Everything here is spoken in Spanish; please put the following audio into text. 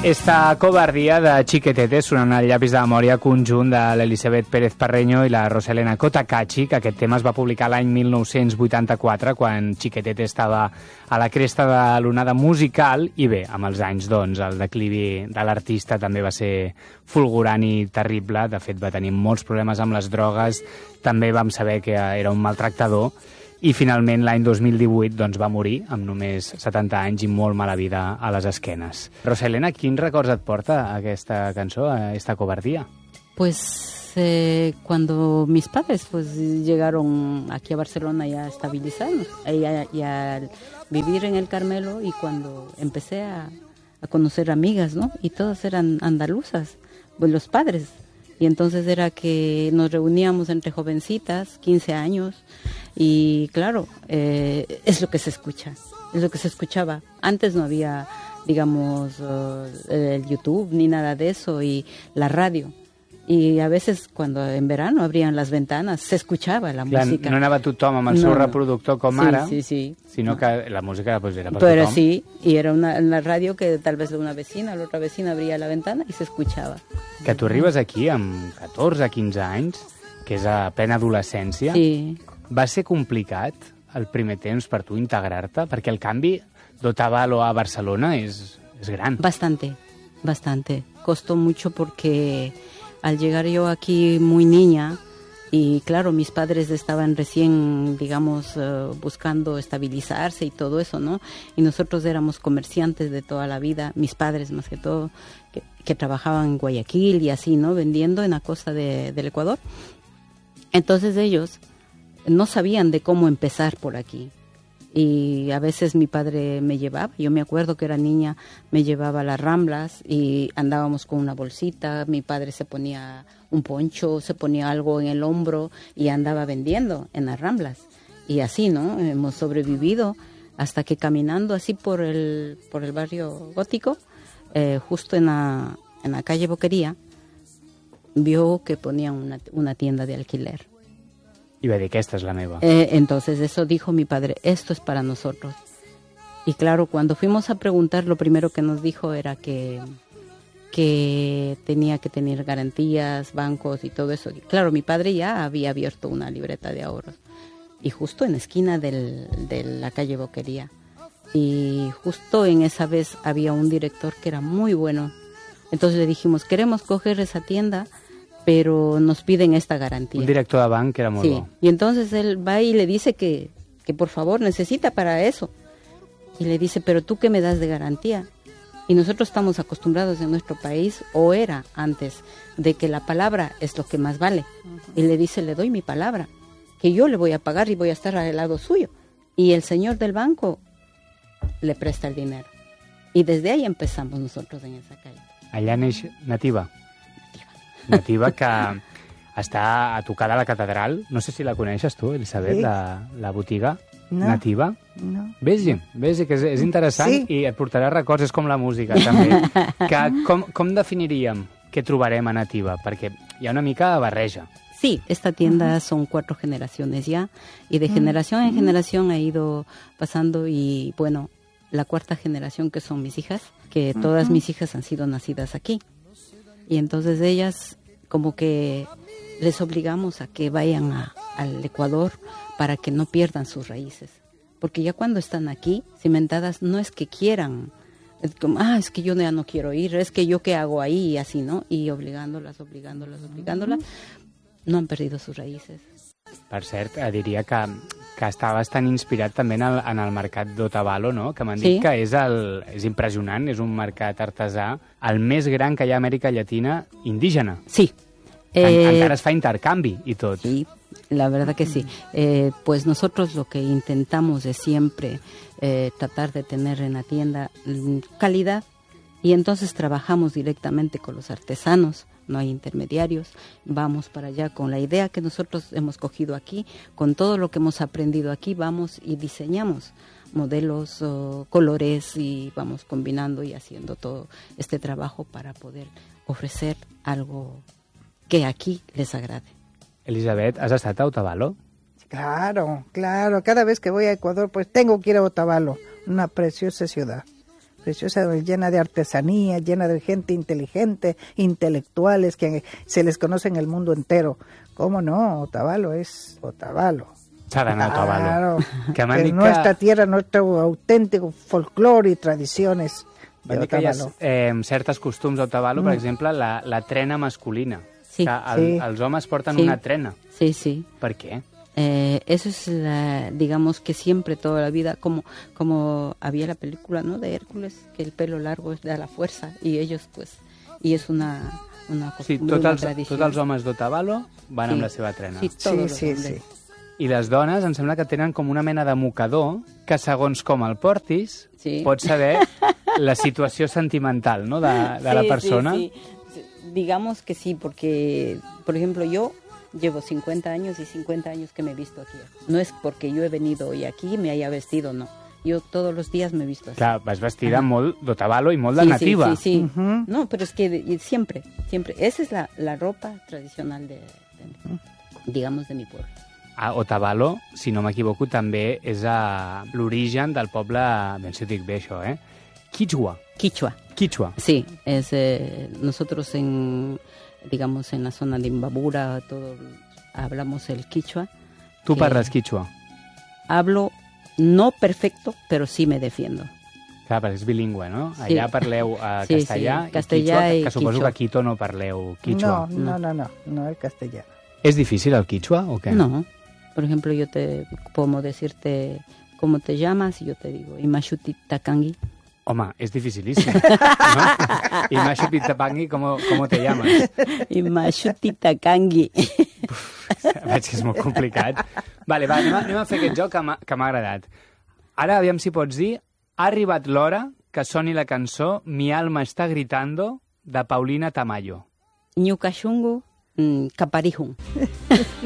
Esta covardia de Chiquetete sonant al llapis de memòria conjunt de l'Elisabet Pérez Parreño i la Roselena Cotacachi, que aquest tema es va publicar l'any 1984, quan Chiquetete estava a la cresta de l'onada musical, i bé, amb els anys, doncs, el declivi de l'artista també va ser fulgurant i terrible. De fet, va tenir molts problemes amb les drogues, també vam saber que era un maltractador, i finalment l'any 2018 doncs, va morir amb només 70 anys i molt mala vida a les esquenes. Roselena, quins records et porta aquesta cançó, esta cobardía? Pues cuando mis padres pues llegaron aquí a Barcelona ya a estabilizarnos, y a vivir en el Carmelo, y cuando empecé a conocer amigas, ¿no? Y todas eran andaluzas, pues los padres. Y entonces era que nos reuníamos entre jovencitas, 15 años, y claro, es lo que se escucha, es lo que se escuchaba. Antes no había, digamos, el YouTube ni nada de eso, y la radio. Y a veces cuando en verano abrían las ventanas se escuchaba la música. No anava tothom amb el seu reproductor com ara, sí. Sinó que la música pues, era per Pero tothom. sí, y era una radio que tal vez una vecina, la otra vecina abría la ventana y se escuchava. Que tu arribes aquí amb 14, 15 anys, que és a plena adolescència, Sí. va ser complicat el primer temps per tu integrar-te? Perquè el canvi d'Otavalo a Barcelona és gran. Bastante. Costó mucho porque al llegar yo aquí muy niña, y claro, mis padres estaban recién, digamos, buscando estabilizarse y todo eso, ¿no? Y nosotros éramos comerciantes de toda la vida, mis padres más que todo, que trabajaban en Guayaquil y así, ¿no? Vendiendo en la costa del Ecuador. Entonces ellos no sabían de cómo empezar por aquí. Y a veces mi padre me llevaba, yo me acuerdo que era niña, me llevaba a las Ramblas y andábamos con una bolsita, mi padre se ponía un poncho, se ponía algo en el hombro y andaba vendiendo en las Ramblas. Y así, ¿no? Hemos sobrevivido hasta que caminando así por el barrio gótico, justo en la calle Boquería, vio que ponían una tienda de alquiler. I va dir, aquesta és la meva. Entonces eso dijo mi padre, esto es para nosotros. Y claro, cuando fuimos a preguntar, lo primero que nos dijo era que tenía que tener garantías, bancos y todo eso. Y claro, mi padre ya había abierto una libreta de ahorros. Y justo en la esquina de la calle Boquería. Y justo en esa vez había un director que era muy bueno. Entonces le dijimos, queremos coger esa tienda, pero nos piden esta garantía. Un director de banc que era molt bo. Y entonces él va y le dice que por favor necesita para eso. Y le dice, pero tú qué me das de garantía. Y nosotros estamos acostumbrados en nuestro país, o era antes, de que la palabra es lo que más vale. Y le dice, le doy mi palabra, que yo le voy a pagar y voy a estar al lado suyo. Y el señor del banco le presta el dinero. Y desde ahí empezamos nosotros en esa calle. Allà neix Nativa. Nativa, que està a tocar de la catedral. No sé si la coneixes tu, Elisabet, Sí. la botiga No. Nativa. No. Vés-hi, que és interessant, Sí. i et portarà records, és com la música, també. Com definiríem què trobarem a Nativa? Perquè hi ha una mica de barreja. Sí, esta tienda son 4 generaciones ya, y de generación en generación ha ido pasando, y bueno, la 4ª generación, que son mis hijas, que todas mis hijas han sido nacidas aquí. Y entonces ellas como que les obligamos a que vayan al Ecuador para que no pierdan sus raíces. Porque ya cuando están aquí, cimentadas, no es que quieran, es como, es que yo ya no quiero ir, es que yo qué hago ahí, y así, ¿no? Y obligándolas, no han perdido sus raíces. Per cert, diria que està bastant inspirat també en el mercat d'Otavalo, no? Que m'han dit que és impressionant, és un mercat artesà, el més gran que hi ha a Amèrica Llatina indígena. Sí. Encara es fa intercanvi i tot. Sí, la verdad que sí. Pues nosotros lo que intentamos es siempre tratar de tener en la tienda calidad, y entonces trabajamos directamente con los artesanos. No hay intermediarios, vamos para allá con la idea que nosotros hemos cogido aquí, con todo lo que hemos aprendido aquí, vamos y diseñamos modelos, colores, y vamos combinando y haciendo todo este trabajo para poder ofrecer algo que aquí les agrade. Elisabet, has estat a Otavalo? Claro. Cada vez que voy a Ecuador, pues tengo que ir a Otavalo, una preciosa ciudad. preciosa, llena de artesanía, llena de gente inteligente, intelectuales, que se les conoce en el mundo entero. ¿Cómo no? Otavalo es Otavalo. S'ha d'anar a Otavalo. Claro, Que m'han que dit nuestra tierra, nuestro auténtico folclore y tradiciones de M'han dit que hi ha Otavalo. certes costums a Otavalo, per exemple, la trena masculina. Sí. Que els homes porten Sí. una trena. Sí, sí. Per què? Eso es, digamos que siempre, toda la vida, como había la película, ¿no?, de Hércules, que el pelo largo da la fuerza, y ellos, pues, y es una Sí, costumbre, una tots tradición. els homes d'Otavalo van amb la seva trena. Sí, todos los Sí, hombres. sí. I les dones em sembla que tenen com una mena de mocador que, segons com el portis, Sí. pots saber la situació sentimental, no?, de la Sí, persona. sí, sí. Digamos que sí, porque, por ejemplo, yo llevo 50 años y 50 años que me he visto aquí. No es porque yo he venido hoy aquí me haya vestido, no. Yo todos los días me he visto así. Clar, vas vestida molt d'Otavalo i molt de Sí, nativa. Sí, sí, sí. Ujú. No, pero es que siempre. Esa es la ropa tradicional digamos, de mi pueblo. A Otavalo, si no m'equivoco, també és l'origen del poble, ben si ho dic bé això, Quichua. Quichua. Quichua. Sí, es nosotros digamos, en la zona de Imbabura, hablamos el quichua. Tu parles quichua. Hablo no perfecto, pero sí me defiendo. Clar, perquè és bilingüe, no? Sí. Allà parleu Sí, castellà, sí, castellà i i quichua, que suposo quichua. que a Quito no parleu quichua. No, el castellano. És difícil el quichua o què? No. Por ejemplo, yo te puedo decirte cómo te llamas y yo te digo Imashuti Takangi. Home, és dificilíssim, no? I Mashu Pitapangi, ¿cómo te llamas? Imashuti Takangi. Veig que és molt complicat. Vale, va, anem a fer aquest joc que m'ha agradat. Ara, aviam si pots dir, ha arribat l'hora que soni la cançó Mi alma está gritando, de Paulina Tamayo. Ñukashungu Kaparihun.